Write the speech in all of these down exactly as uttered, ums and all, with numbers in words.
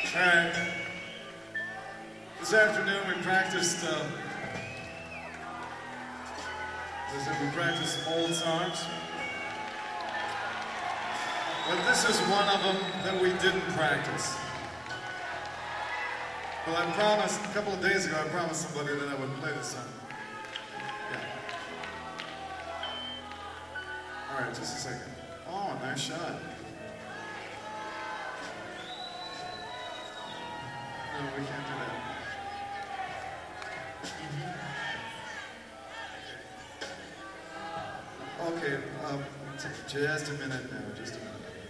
All right. This afternoon we practiced. Uh, as I said, we practiced old songs, but this is one of them that we didn't practice. Well, I promised a couple of days ago. I promised somebody that I would play this song. Yeah. All right, just a second. Oh, nice shot. No, we can't do that. Mm-hmm. Okay, um, t- just a minute now, just a minute.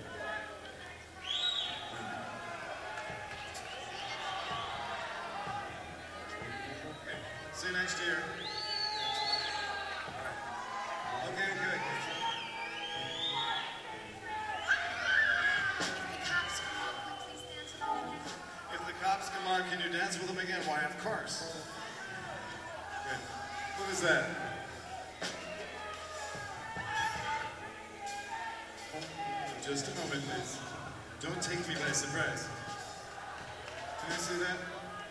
See you next year. All right. Okay, good. If the cops come on, can you dance with them again? Why, of course. Good. What is that? Just a moment, please. Don't take me by surprise. Can I see that?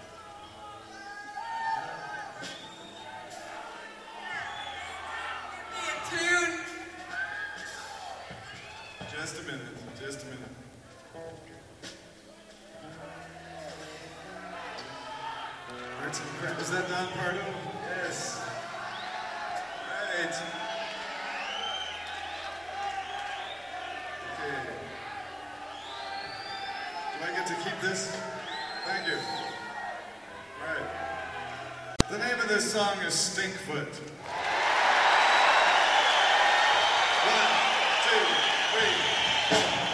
Tune. Just a minute, just a minute. Arts and crafts. Is that Don Pardo? Yes. Right. Okay. Do I get to keep this? Thank you. Right. The name of this song is Stinkfoot.